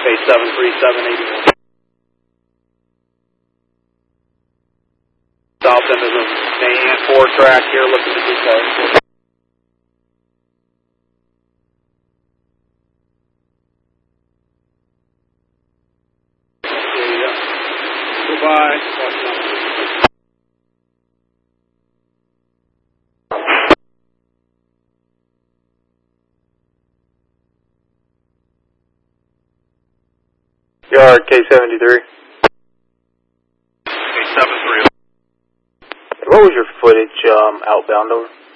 K73781. South end of the main 4 track here, looking to depart. Goodbye. Yard K73. K73. What was your footage outbound over?